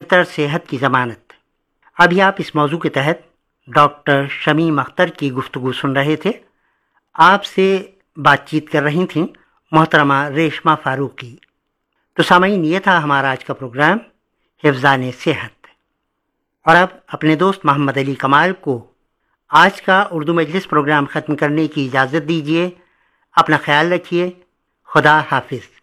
बेहतर सेहत की ज़मानत। अभी आप इस मौजू के तहत डॉक्टर शमीम अख्तर की गुफ्तगू सुन रहे थे। आपसे बातचीत कर रही थीं मोहतरमा रेशमा फारूकी। तो सामईन, ये था हमारा आज का प्रोग्राम हिफ्ज़ान सेहत। और अब अपने दोस्त मोहम्मद अली कमाल को आज का उर्दू मजलिस प्रोग्राम ख़त्म करने की इजाज़त दीजिए। अपना ख्याल रखिए। खुदा हाफिज़।